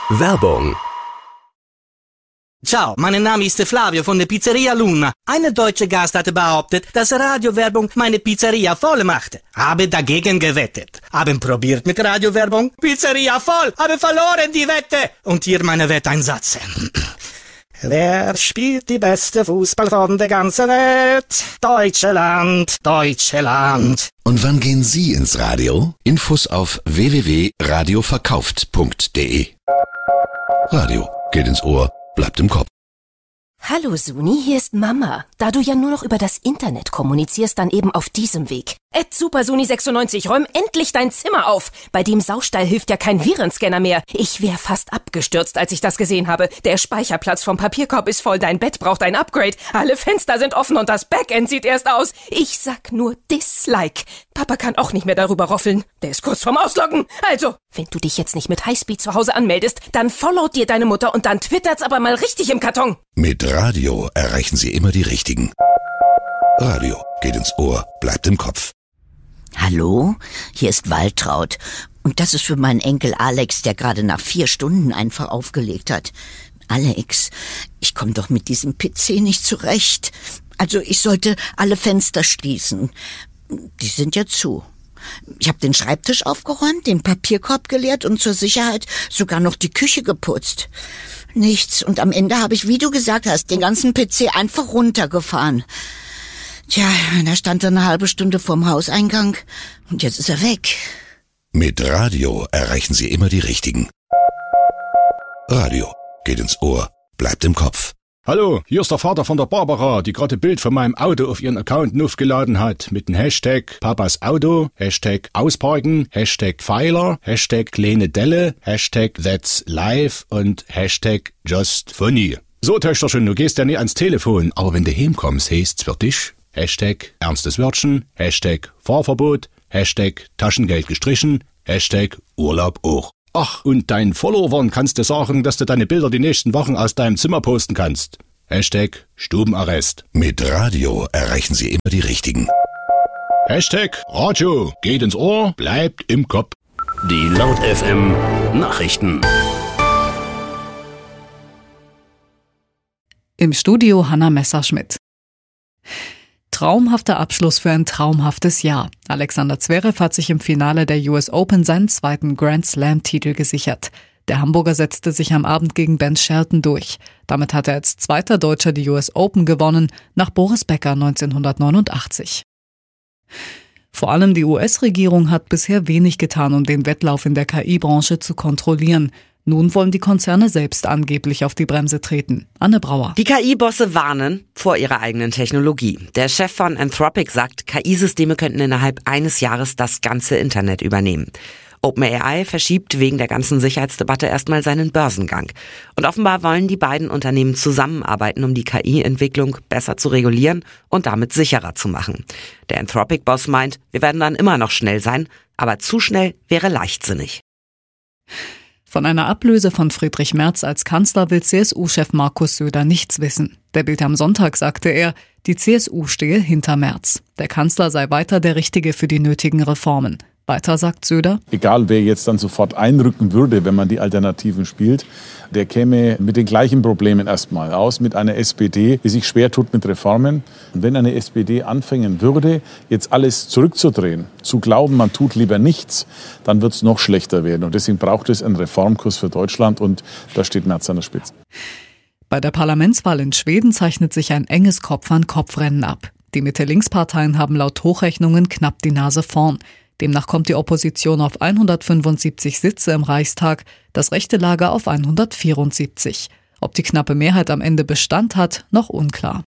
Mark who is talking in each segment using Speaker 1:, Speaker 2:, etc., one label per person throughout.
Speaker 1: Werbung.
Speaker 2: Ciao, mein Name ist Flavio von der Pizzeria Luna. Eine deutsche Gast hatte behauptet, dass Radiowerbung meine Pizzeria voll machte. Habe dagegen gewettet. Haben probiert mit Radiowerbung. Pizzeria voll. Habe verloren die Wette. Und hier meine Wetteinsatz. Wer spielt die beste Fußball von der ganzen Welt? Deutschland, Deutschland.
Speaker 1: Und wann gehen Sie ins Radio? Infos auf www.radioverkauft.de. Radio geht ins Ohr, bleibt im Kopf.
Speaker 3: Hallo Suni, hier ist Mama. Da du ja nur noch über das Internet kommunizierst, dann eben auf diesem Weg. @SuperSuni96, räum endlich dein Zimmer auf. Bei dem Saustall hilft ja kein Virenscanner mehr. Ich wäre fast abgestürzt, als ich das gesehen habe. Der Speicherplatz vom Papierkorb ist voll, dein Bett braucht ein Upgrade. Alle Fenster sind offen und das Backend sieht erst aus. Ich sag nur Dislike. Papa kann auch nicht mehr darüber roffeln. Der ist kurz vorm Ausloggen. Also, wenn du dich jetzt nicht mit Highspeed zu Hause anmeldest, dann followt dir deine Mutter und dann twittert's aber mal richtig im Karton.
Speaker 1: Mit Radio erreichen Sie immer die Richtigen. Radio geht ins Ohr, bleibt im Kopf.
Speaker 4: Hallo, hier ist Waltraud. Und das ist für meinen Enkel Alex, der gerade nach 4 Stunden einfach aufgelegt hat. Alex, ich komme doch mit diesem PC nicht zurecht. Also ich sollte alle Fenster schließen. Die sind ja zu. Ich habe den Schreibtisch aufgeräumt, den Papierkorb geleert und zur Sicherheit sogar noch die Küche geputzt. Nichts. Und am Ende habe ich, wie du gesagt hast, den ganzen PC einfach runtergefahren. Tja, da stand er eine halbe Stunde vorm Hauseingang und jetzt ist er weg.
Speaker 1: Mit Radio erreichen Sie immer die Richtigen. Radio geht ins Ohr, bleibt im Kopf.
Speaker 5: Hallo, hier ist der Vater von der Barbara, die gerade Bild von meinem Auto auf ihren Account aufgeladen hat. Mit dem Hashtag Papas Auto, Hashtag Ausparken, Hashtag Pfeiler, Hashtag kleine Delle, Hashtag That's Live und Hashtag Just Funny. So, Töchterchen, du gehst ja nie ans Telefon, aber wenn du heimkommst, heißt's für dich Hashtag ernstes Wörtchen, Hashtag Fahrverbot, Hashtag Taschengeld gestrichen, Hashtag Urlaub auch. Ach, und deinen Followern kannst du sagen, dass du deine Bilder die nächsten Wochen aus deinem Zimmer posten kannst. Hashtag Stubenarrest.
Speaker 1: Mit Radio erreichen Sie immer die Richtigen.
Speaker 5: Hashtag Radio geht ins Ohr, bleibt im Kopf.
Speaker 1: Die Laut FM Nachrichten.
Speaker 6: Im Studio Hanna Messerschmidt. Traumhafter Abschluss für ein traumhaftes Jahr. Alexander Zverev hat sich im Finale der US Open seinen 2. Grand Slam-Titel gesichert. Der Hamburger setzte sich am Abend gegen Ben Shelton durch. Damit hat er als 2. Deutscher die US Open gewonnen, nach Boris Becker 1989. Vor allem die US-Regierung hat bisher wenig getan, um den Wettlauf in der KI-Branche zu kontrollieren. Nun wollen die Konzerne selbst angeblich auf die Bremse treten. Anne Brauer.
Speaker 7: Die KI-Bosse warnen vor ihrer eigenen Technologie. Der Chef von Anthropic sagt, KI-Systeme könnten innerhalb eines Jahres das ganze Internet übernehmen. OpenAI verschiebt wegen der ganzen Sicherheitsdebatte erstmal seinen Börsengang. Und offenbar wollen die beiden Unternehmen zusammenarbeiten, um die KI-Entwicklung besser zu regulieren und damit sicherer zu machen. Der Anthropic-Boss meint, wir werden dann immer noch schnell sein, aber zu schnell wäre leichtsinnig.
Speaker 6: Von einer Ablöse von Friedrich Merz als Kanzler will CSU-Chef Markus Söder nichts wissen. Der Bild am Sonntag sagte er, die CSU stehe hinter Merz. Der Kanzler sei weiter der Richtige für die nötigen Reformen. Weiter sagt Söder:
Speaker 8: Egal, wer jetzt dann sofort einrücken würde, wenn man die Alternativen spielt, der käme mit den gleichen Problemen erstmal aus, mit einer SPD, die sich schwer tut mit Reformen. Und wenn eine SPD anfangen würde, jetzt alles zurückzudrehen, zu glauben, man tut lieber nichts, dann wird es noch schlechter werden. Und deswegen braucht es einen Reformkurs für Deutschland und da steht Merz an der Spitze.
Speaker 6: Bei der Parlamentswahl in Schweden zeichnet sich ein enges Kopf-an-Kopf-Rennen ab. Die Mitte-Links-Parteien haben laut Hochrechnungen knapp die Nase vorn. Demnach kommt die Opposition auf 175 Sitze im Reichstag, das rechte Lager auf 174. Ob die knappe Mehrheit am Ende Bestand hat, noch unklar.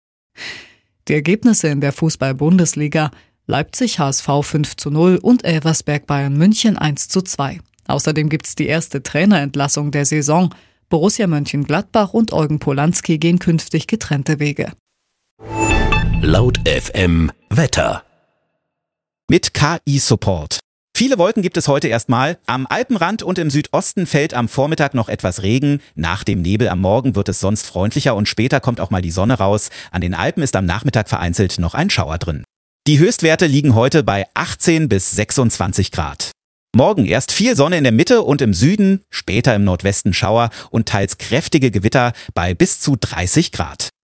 Speaker 6: Die Ergebnisse in der Fußball-Bundesliga: Leipzig HSV 5:0 und Elversberg Bayern München 1:2. Außerdem gibt's die erste Trainerentlassung der Saison. Borussia Mönchengladbach und Eugen Polanski gehen künftig getrennte Wege.
Speaker 1: Laut FM Wetter.
Speaker 9: Mit KI-Support. Viele Wolken gibt es heute erstmal. Am Alpenrand und im Südosten fällt am Vormittag noch etwas Regen. Nach dem Nebel am Morgen wird es sonst freundlicher und später kommt auch mal die Sonne raus. An den Alpen ist am Nachmittag vereinzelt noch ein Schauer drin. Die Höchstwerte liegen heute bei 18 bis 26 Grad. Morgen erst viel Sonne in der Mitte und im Süden, später im Nordwesten Schauer und teils kräftige Gewitter bei bis zu 30 Grad.